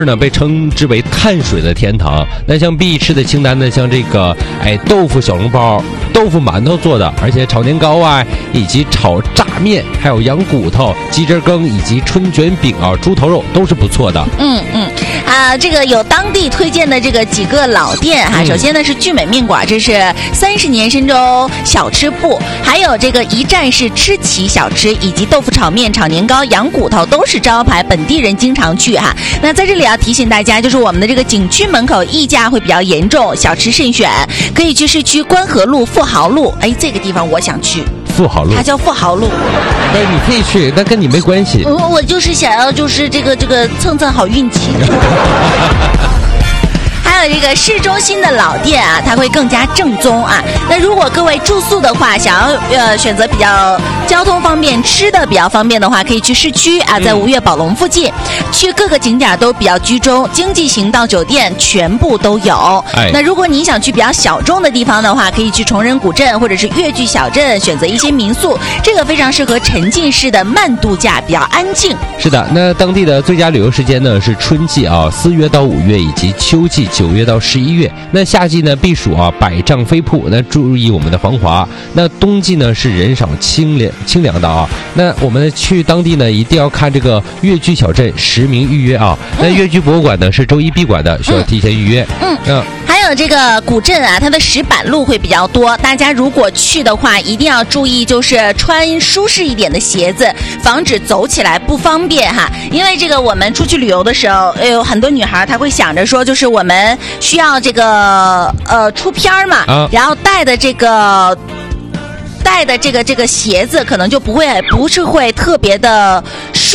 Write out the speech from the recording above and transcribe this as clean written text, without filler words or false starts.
呢被称之为碳水的天堂。那像必吃的清单呢，像这个豆腐小笼包、豆腐馒头做的，而且炒年糕啊，以及炒炸面，还有羊骨头、鸡汁羹以及春卷饼啊、猪头肉都是不错的。 这个有当地推荐的这个几个老店哈。首先呢是聚美面馆，这是30年深州小吃部，还有这个一站式吃起小吃，以及豆腐炒面、炒年糕、羊骨头都是招牌，本地人经常去哈。那在这里要提醒大家，就是我们的这个景区门口溢价会比较严重，小吃慎选，可以去市区关河路、富豪路。这个地方我想去。 富豪路， 它叫富豪路。 对，你可以去，但跟你没关系。 我就是想要，就是这个蹭好运气。还有这个市中心的老店啊，它会更加正宗啊。那如果各位住宿的话，想要选择比较交通方便、吃的比较方便的话，可以去市区啊，在吴越宝龙附近，去各个景点都比较居中，经济型到酒店全部都有。那如果你想去比较小众的地方的话，可以去崇仁古镇或者是越剧小镇，选择一些民宿，这个非常适合沉浸式的慢度假，比较安静。 是的，那当地的最佳旅游时间呢是春季啊，4月到5月，以及秋季9月到11月。那夏季呢避暑啊，百丈飞瀑，那注意我们的防滑。那冬季呢是人少清凉的啊。那我们去当地呢一定要看这个越剧小镇实名预约啊。那越剧博物馆呢是周一闭馆的，需要提前预约。 还有这个古镇啊，它的石板路会比较多，大家如果去的话，一定要注意，就是穿舒适一点的鞋子，防止走起来不方便哈。因为这个我们出去旅游的时候，有很多女孩她会想着说，就是我们需要这个出片嘛，然后带的这个鞋子可能就不是会特别的